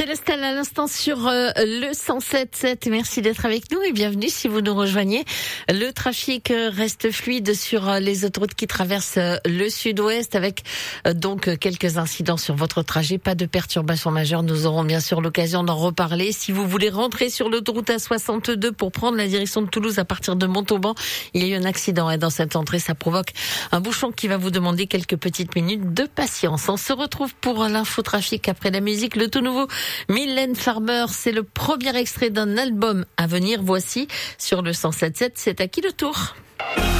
Célestin à l'instant sur le 107.7. Merci d'être avec nous et bienvenue si vous nous rejoignez. Le trafic reste fluide sur les autoroutes qui traversent le sud-ouest avec donc quelques incidents sur votre trajet. Pas de perturbations majeures. Nous aurons bien sûr l'occasion d'en reparler. Si vous voulez rentrer sur l'autoroute A62 pour prendre la direction de Toulouse à partir de Montauban, il y a eu un accident et dans cette entrée, ça provoque un bouchon qui va vous demander quelques petites minutes de patience. On se retrouve pour l'infotrafic après la musique. Le tout nouveau Mylène Farmer, c'est le premier extrait d'un album à venir. Voici sur le 107.7. C'est à qui le tour?